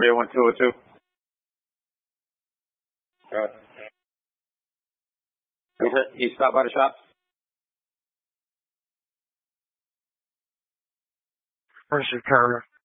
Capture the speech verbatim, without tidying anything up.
three oh one two oh two. Right. He's, he stopped by the shop? Where's your carrier?